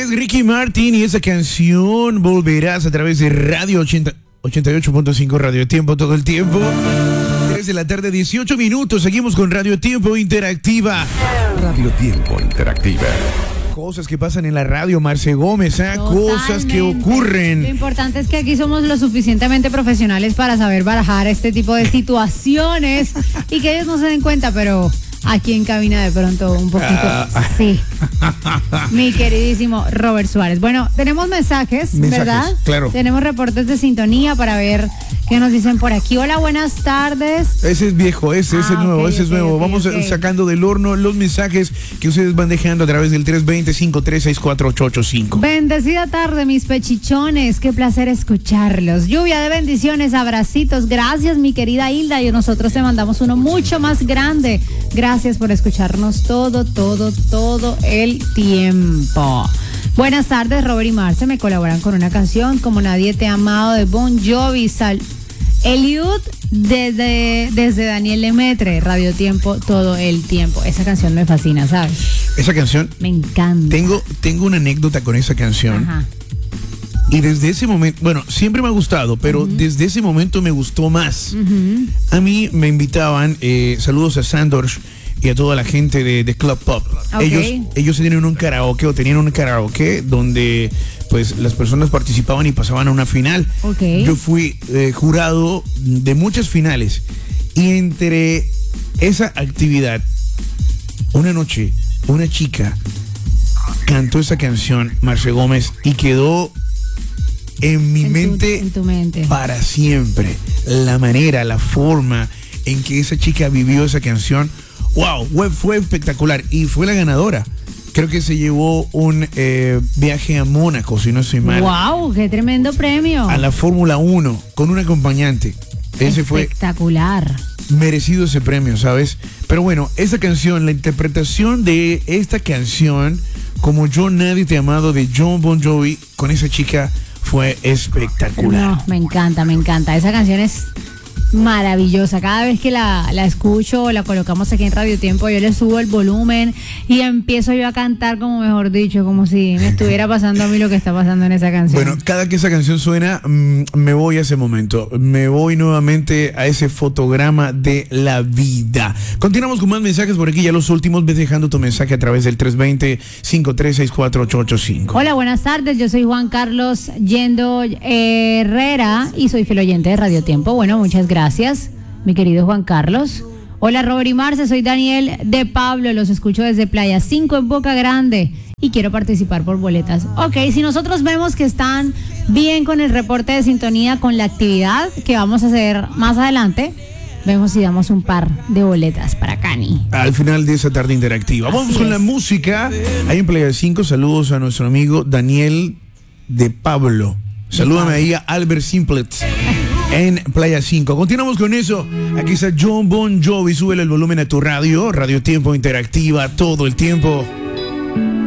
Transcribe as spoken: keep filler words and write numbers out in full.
es Ricky Martin y esa canción Volverás a través de Radio ochenta, ochenta y ocho punto cinco Radio Tiempo todo el tiempo. tres de la tarde, dieciocho minutos. Seguimos con Radio Tiempo Interactiva. Radio Tiempo Interactiva. Cosas que pasan en la radio, Marce Gómez, ¿eh? Cosas que ocurren. Lo importante es que aquí somos lo suficientemente profesionales para saber barajar este tipo de situaciones y que ellos no se den cuenta, pero aquí en cabina de pronto un poquito Ah. sí. Mi queridísimo Robert Suárez. Bueno, tenemos mensajes, Mensajes, ¿verdad? claro. Tenemos reportes de sintonía para ver qué nos dicen por aquí. Hola, buenas tardes. Ese es viejo, ese, ese Ah, es nuevo, ok, ese es ok, nuevo. ok, Vamos ok. sacando del horno los mensajes que ustedes van dejando a través del tres dos cero, cinco tres seis cuatro ocho ocho cinco. Bendecida tarde, mis pechichones. Qué placer escucharlos. Lluvia de bendiciones, abracitos. Gracias, mi querida Hilda. Y nosotros te mandamos uno mucho más grande. Gracias por escucharnos todo, todo, todo el tiempo. Buenas tardes, Robert y Marce. Me colaboran con una canción como Nadie te ha amado de Bon Jovi. Sal Eliud desde, desde Daniel Lemaitre. Radio Tiempo todo el tiempo. Esa canción me fascina, ¿sabes? Esa canción, Me encanta. tengo, tengo una anécdota con esa canción. Ajá. Y desde ese momento, bueno, siempre me ha gustado, pero uh-huh. desde ese momento me gustó más. Uh-huh. A mí me invitaban, eh, saludos a Sandors y a toda la gente de, de Club Pop. Okay. Ellos, ellos tenían un karaoke o tenían un karaoke donde pues las personas participaban y pasaban a una final. Okay. Yo fui eh, jurado de muchas finales y entre esa actividad, una noche, una chica cantó esa canción, Marce Gómez, y quedó en mi En tu- mente, en tu mente. para siempre. La manera, la forma en que esa chica vivió esa canción, wow, fue, fue espectacular y fue la ganadora. Creo que se llevó un eh, viaje a Mónaco, si no estoy mal, ¡Wow! ¡Qué tremendo premio! a la Fórmula uno con un acompañante. Ese fue Espectacular. merecido ese premio, ¿sabes? Pero bueno, esa canción, la interpretación de esta canción, como Yo Nadie Te ha Amado de John Bon Jovi, con esa chica fue espectacular. No, me encanta, me encanta. Esa canción es maravillosa. Cada vez que la, la escucho o la colocamos aquí en Radio Tiempo, yo le subo el volumen y empiezo yo a cantar, como mejor dicho, como si me estuviera pasando a mí lo que está pasando en esa canción. Bueno, cada que esa canción suena, mmm, me voy a ese momento. Me voy nuevamente a ese fotograma de la vida. Continuamos con más mensajes por aquí, ya los últimos. Ves dejando tu mensaje a través del tres dos cero, cinco tres seis cuatro ocho ocho cinco. Hola, buenas tardes. Yo soy Juan Carlos Yendo eh, Herrera y soy fiel oyente de Radio Tiempo. Bueno, muchas gracias, mi querido Juan Carlos. Hola, Robert y Marce. Soy Daniel de Pablo. Los escucho desde Playa cinco en Boca Grande y quiero participar por boletas. Ok, si nosotros vemos que están bien con el reporte de sintonía, con la actividad que vamos a hacer más adelante, vemos si damos un par de boletas para Cani. Al final de esa tarde interactiva. Vamos Así con es. la música. Ahí en Playa cinco, saludos a nuestro amigo Daniel de Pablo. Salúdame ahí a Albert Simplet en Playa cinco. Continuamos con eso. Aquí está John Bon Jovi. Súbele el volumen a tu radio. Radio Tiempo Interactiva todo el tiempo.